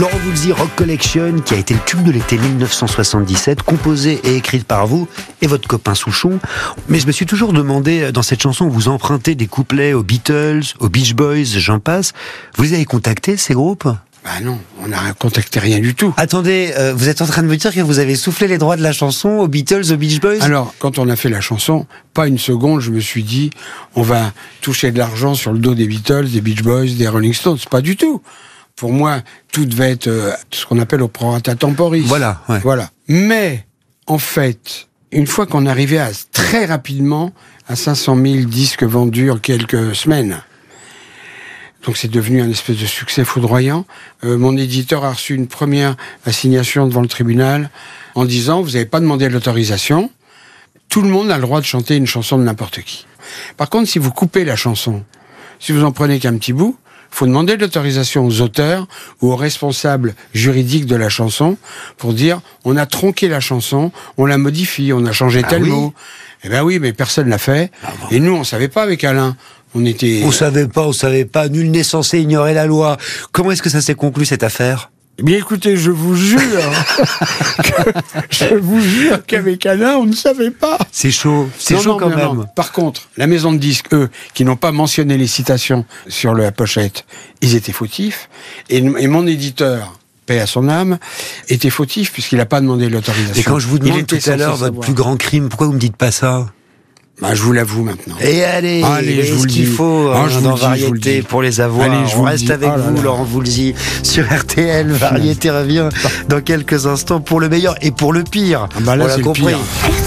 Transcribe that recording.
Laurent Voulzy, Rock Collection, qui a été le tube de l'été 1977, composé et écrite par vous et votre copain Souchon. Mais je me suis toujours demandé, dans cette chanson, vous empruntez des couplets aux Beatles, aux Beach Boys, j'en passe. Vous les avez contactés, ces groupes ? Bah non, on n'a contacté rien du tout. Attendez, vous êtes en train de me dire que vous avez soufflé les droits de la chanson aux Beatles, aux Beach Boys ? Alors, quand on a fait la chanson, pas une seconde, je me suis dit, on va toucher de l'argent sur le dos des Beatles, des Beach Boys, des Rolling Stones. Pas du tout. Pour moi, tout devait être ce qu'on appelle au prorata temporis. Voilà, ouais. Voilà. Mais, en fait, une fois qu'on arrivait très rapidement à 500 000 disques vendus en quelques semaines, donc c'est devenu un espèce de succès foudroyant, mon éditeur a reçu une première assignation devant le tribunal en disant « Vous n'avez pas demandé l'autorisation, tout le monde a le droit de chanter une chanson de n'importe qui. Par contre, si vous coupez la chanson, si vous en prenez qu'un petit bout, il faut demander l'autorisation aux auteurs ou aux responsables juridiques de la chanson pour dire on a tronqué la chanson, on la modifie, on a changé tel mot. » Eh ben oui, mais personne l'a fait. Et nous, on savait pas avec Alain. On savait pas, nul n'est censé ignorer la loi. Comment est-ce que ça s'est conclu, cette affaire ? Eh bien écoutez, je vous jure qu'avec Alain, on ne savait pas. C'est chaud quand même. Non. Par contre, la maison de disques, eux, qui n'ont pas mentionné les citations sur la pochette, ils étaient fautifs. Et mon éditeur, paix à son âme, était fautif puisqu'il n'a pas demandé l'autorisation. Et quand je vous demande tout à l'heure votre plus grand crime, pourquoi vous me dites pas ça ? Bah, je vous l'avoue maintenant. Et allez, je vous ce le qu'il dis. faut dans Variété pour les avoir. On reste avec vous, Laurent Voulzy, sur RTL. Variété revient dans quelques instants pour le meilleur et pour le pire. Ah bah là, on l'a c'est compris. Le pire.